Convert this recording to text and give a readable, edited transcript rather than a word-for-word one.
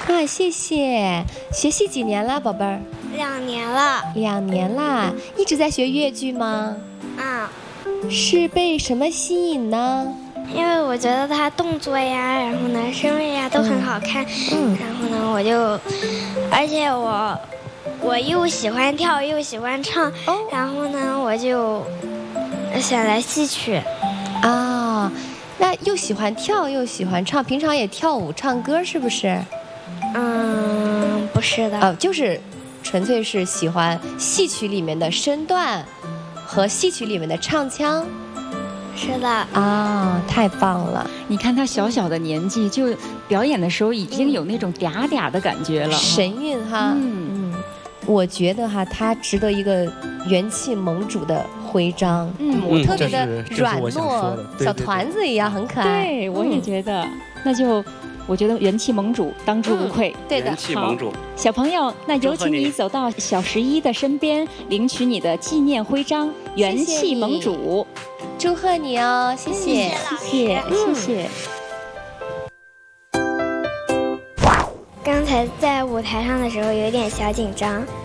啊，谢谢。学戏几年了，宝贝儿 2年了。 2年啦，一直在学越剧吗？ 啊， 是被什么吸引呢？ 因为我觉得他动作呀，然后呢，声位呀都很好看。然后呢，而且我又喜欢跳又喜欢唱，然后呢，我就选了戏曲。 啊，那又喜欢跳又喜欢唱，平常也跳舞唱歌是不是？ 不是的。 就是纯粹是喜欢戏曲里面的身段和戏曲里面的唱腔。 是的。 啊，太棒了！ 你看他小小的年纪就表演的时候已经有那种嗲嗲的感觉了， 神韵哈。我觉得哈，他值得一个元气盟主的徽章。特别的软糯，小团子一样，很可爱。 对，我也觉得。那就我觉得元气盟主当之无愧。 对的， 元气盟主。 小朋友，那有请你走到小11的身边，领取你的纪念徽章——元气盟主。 祝贺你哦，谢谢， 谢谢。 刚才在舞台上的时候有点小紧张。